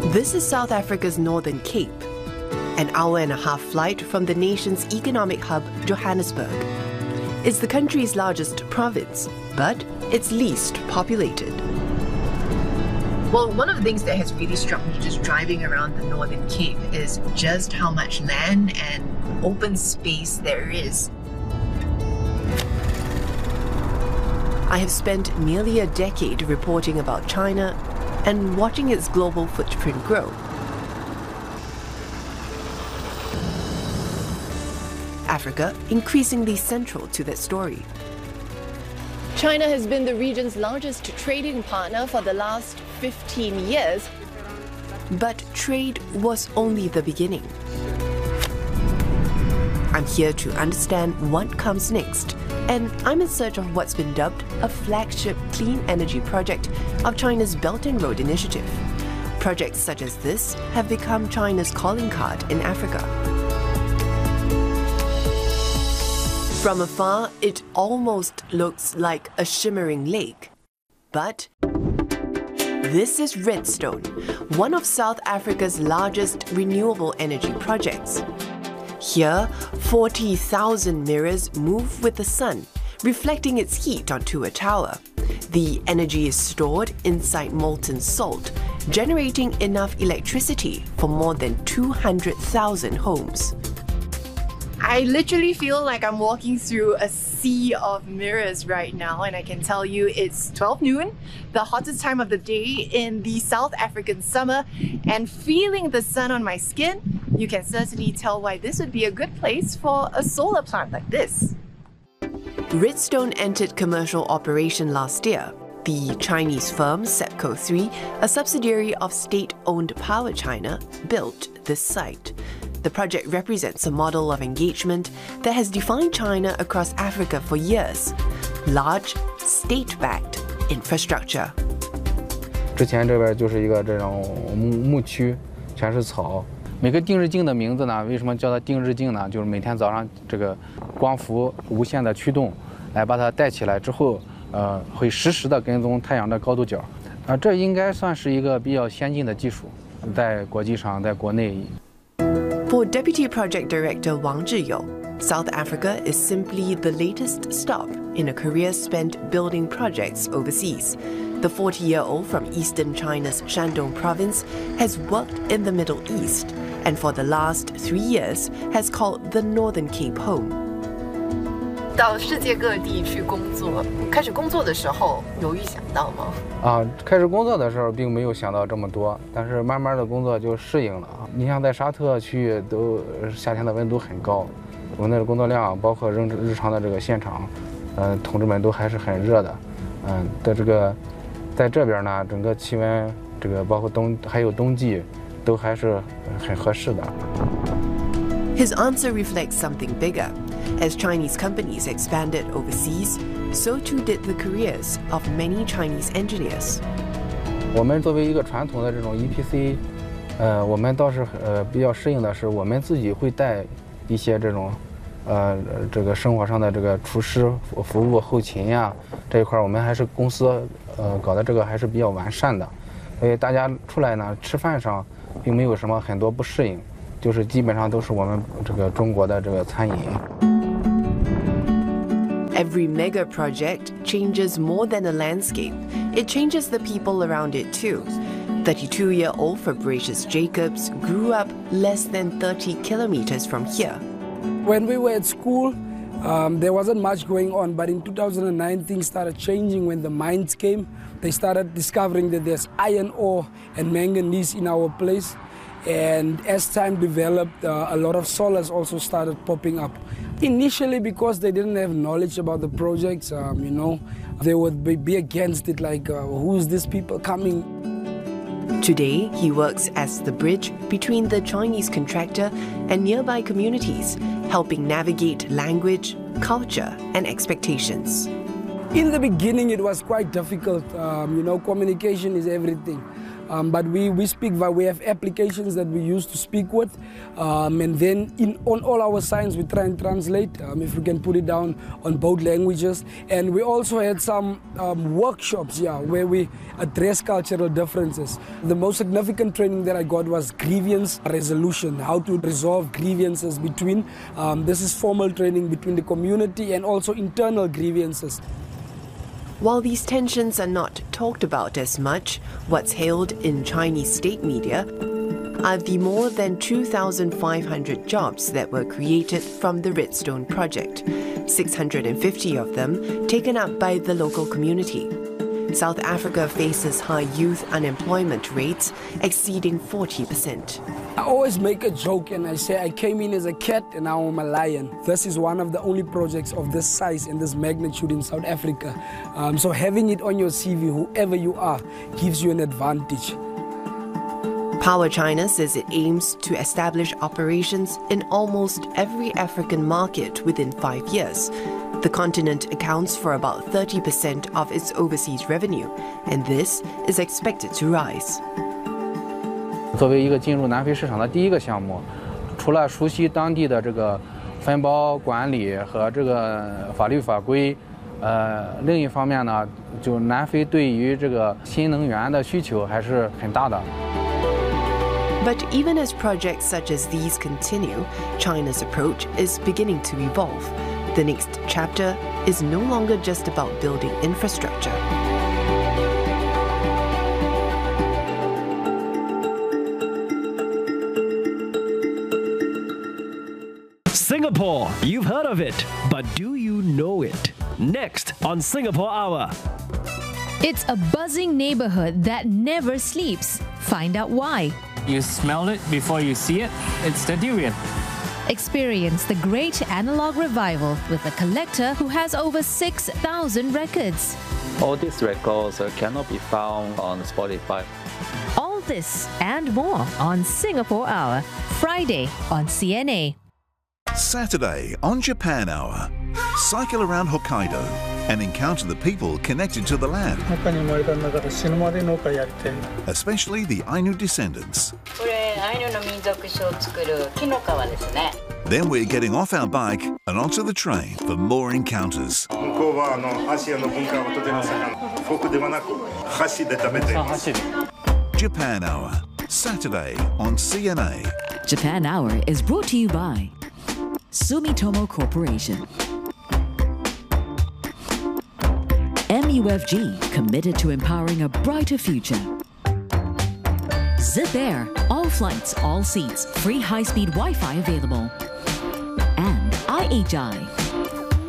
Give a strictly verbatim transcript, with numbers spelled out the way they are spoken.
This is South Africa's Northern Cape, an hour and a half flight from the nation's economic hub, Johannesburg. It's the country's largest province, but it's least populated. Well, one of the things that has really struck me just driving around the Northern Cape is just how much land and open space there is. I have spent nearly a decade reporting about China and watching its global footprint grow. Africa increasingly central to that story. China has been the region's largest trading partner for the last fifteen years, but trade was only the beginning. I'm here to understand what comes next, and I'm in search of what's been dubbed a flagship clean energy project of China's Belt and Road Initiative. Projects such as this have become China's calling card in Africa. From afar, it almost looks like a shimmering lake. But this is Redstone, one of South Africa's largest renewable energy projects. Here, forty thousand mirrors move with the sun, reflecting its heat onto a tower. The energy is stored inside molten salt, generating enough electricity for more than two hundred thousand homes. I literally feel like I'm walking through a sea of mirrors right now, and I can tell you it's twelve noon, the hottest time of the day in the South African summer, and feeling the sun on my skin, you can certainly tell why this would be a good place for a solar plant like this. Redstone entered commercial operation last year. The Chinese firm SEPCO three, a subsidiary of state-owned Power China, built this site. The project represents a model of engagement that has defined China across Africa for years. Large, state-backed infrastructure. 之前这边就是一个这种牧牧区，全是草。每个定日镜的名字呢，为什么叫它定日镜呢？就是每天早上这个光伏无限的驱动，来把它带起来之后，呃，会实时的跟踪太阳的高度角。啊，这应该算是一个比较先进的技术，在国际上，在国内。 For Deputy Project Director Wang Zhiyou, South Africa is simply the latest stop in a career spent building projects overseas. The forty-year-old from eastern China's Shandong province has worked in the Middle East and for the last three years has called the Northern Cape home. 到世界各地去工作，开始工作的时候有预想到吗？ 啊，开始工作的时候并没有想到这么多，但是慢慢的工作就适应了啊。你像在沙特区域都夏天的温度很高，我们的工作量包括日日常的这个现场，嗯、呃，同志们都还是很热的，嗯的这个，在这边呢，整个气温这个包括冬还有冬季，都还是很合适的。 His answer reflects something bigger. As Chinese companies expanded overseas, so too did the careers of many Chinese engineers. 我们作为一个传统的这种 E P C， 呃，我们倒是呃比较适应的是，我们自己会带一些这种，呃，这个生活上的这个厨师服务后勤呀这一块，我们还是公司呃搞的这个还是比较完善的，所以大家出来呢吃饭上并没有什么很多不适应，就是基本上都是我们这个中国的这个餐饮。 Every mega project changes more than a landscape. It changes the people around it too. thirty-two-year-old Fabricius Jacobs grew up less than thirty kilometers from here. When we were at school, um, there wasn't much going on, but in two thousand nine things started changing when the mines came. They started discovering that there's iron ore and manganese in our place. And as time developed, uh, a lot of solars also started popping up. Initially, because they didn't have knowledge about the projects, um, you know, they would be, be against it, like, uh, who's these people coming? Today, he works as the bridge between the Chinese contractor and nearby communities, helping navigate language, culture, and expectations. In the beginning, it was quite difficult. Um, you know, communication is everything. um, but we, we speak, we have applications that we use to speak with, um, and then in, on all our signs we try and translate, um, if we can put it down on both languages. And we also had some um, workshops, yeah, where we address cultural differences. The most significant training that I got was grievance resolution, how to resolve grievances between, um, this is formal training between the community and also internal grievances. While these tensions are not talked about as much, what's hailed in Chinese state media are the more than two thousand five hundred jobs that were created from the Redstone project, six hundred fifty of them taken up by the local community. South Africa faces high youth unemployment rates exceeding forty percent. I always make a joke and I say I came in as a cat and now I'm a lion. This is one of the only projects of this size and this magnitude in South Africa. Um, so having it on your C V, whoever you are, gives you an advantage. Power China says it aims to establish operations in almost every African market within five years. The continent accounts for about thirty percent of its overseas revenue, and this is expected to rise. 作为一个进入南非市场的第一个项目，除了熟悉当地的这个分包管理和这个法律法规，呃，另一方面呢，就南非对于这个新能源的需求还是很大的。 But even as projects such as these continue, China's approach is beginning to evolve. The next chapter is no longer just about building infrastructure. Singapore, you've heard of it, but do you know it? Next on Singapore Hour. It's a buzzing neighborhood that never sleeps. Find out why. You smell it before you see it. It's the durian. Experience the great analog revival with a collector who has over six thousand records. All these records uh, cannot be found on Spotify. All this and more on Singapore Hour, Friday on C N A. Saturday on Japan Hour. Cycle around Hokkaido and encounter the people connected to the land, especially the Ainu descendants. Then we're getting off our bike and onto the train for more encounters. Japan Hour, Saturday on C N A. Japan Hour is brought to you by Sumitomo Corporation. M U F G, committed to empowering a brighter future. Zip Air, all flights, all seats, free high-speed Wi-Fi available. And I H I,